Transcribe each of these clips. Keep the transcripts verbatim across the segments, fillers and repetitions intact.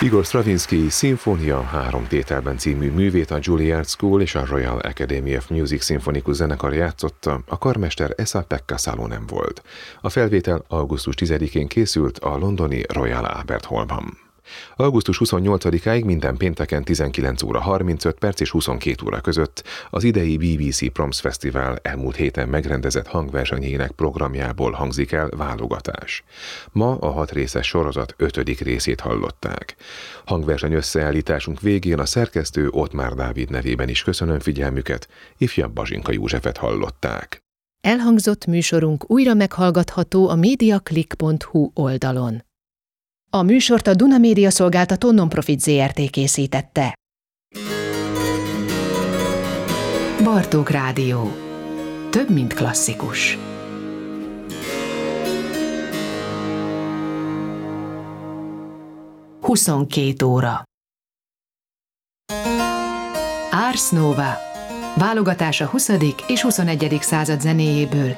Igor Stravinsky Szimfónia három tételben című művét a Juilliard School és a Royal Academy of Music szimfonikus zenekar játszotta, a karmester Esa-Pekka Salonen volt. A felvétel augusztus tizedikén készült a londoni Royal Albert Hallban. augusztus huszonnyolcadikáig minden pénteken tizenkilenc óra harmincöt perc és huszonkét óra között az idei bé bé cé Proms Fesztivál elmúlt héten megrendezett hangversenyének programjából hangzik el válogatás. Ma a hat részes sorozat ötödik részét hallották. Hangverseny összeállításunk végén a szerkesztő Ottmár Dávid nevében is köszönöm figyelmüket, ifjabb Bazsinka Józsefet hallották. Elhangzott műsorunk újra meghallgatható a mediaclick pont hu oldalon. A műsort a Duna Média Szolgáltató Nonprofit zé er té készítette. Bartók Rádió. Több, mint klasszikus. huszonkét óra. Ars Nova. Válogatás a huszadik és huszonegyedik század zenéjéből.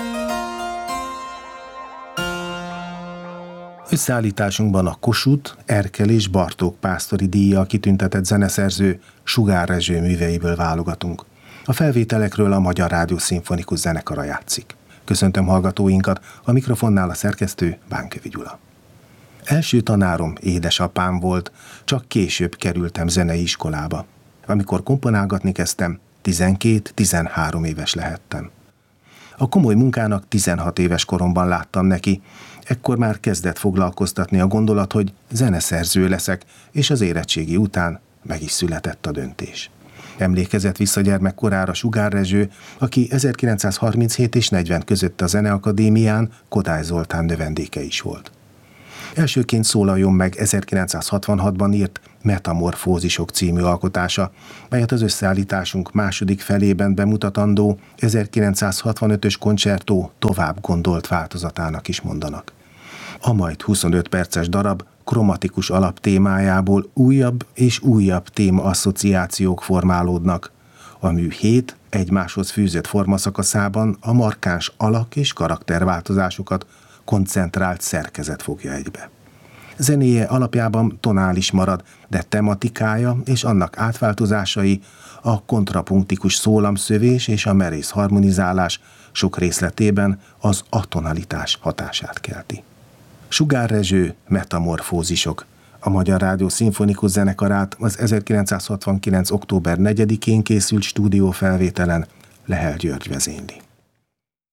Összeállításunkban a Kossuth, Erkel és Bartók pásztori díjjal kitüntetett zeneszerző Sugár Rezső műveiből válogatunk. A felvételekről a Magyar Rádió Szimfonikus Zenekara játszik. Köszöntöm hallgatóinkat, a mikrofonnál a szerkesztő Bánkövi Gyula. Első tanárom édesapám volt, csak később kerültem zenei iskolába. Amikor komponálgatni kezdtem, tizenkét-tizenhárom éves lehettem. A komoly munkának tizenhat éves koromban láttam neki, ekkor már kezdett foglalkoztatni a gondolat, hogy zeneszerző leszek, és az érettségi után meg is született a döntés. Emlékezett vissza gyermekkorára Sugár Rezső, aki ezerkilencszázharminchét és negyven között a Zeneakadémián Kodály Zoltán növendéke is volt. Elsőként szólaljon meg ezerkilencszázhatvanhatban írt Metamorfózisok című alkotása, melyet az összeállításunk második felében bemutatandó ezerkilencszázhatvanötös koncertó tovább gondolt változatának is mondanak. A majd huszonöt perces darab kromatikus alaptémájából újabb és újabb téma-asszociációk formálódnak. A mű hét egymáshoz fűzött formaszakaszában a markáns alak- és karakterváltozásokat koncentrált szerkezet fogja egybe. Zenéje alapjában tonális marad, de tematikája és annak átváltozásai, a kontrapunktikus szólamszövés és a merész harmonizálás sok részletében az atonalitás hatását kelti. Sugár Rezső Metamorfózisok. A Magyar Rádió Szimfonikus Zenekarát az ezerkilencszázhatvankilenc október negyedikén készült stúdiófelvételen Lehel György vezényli.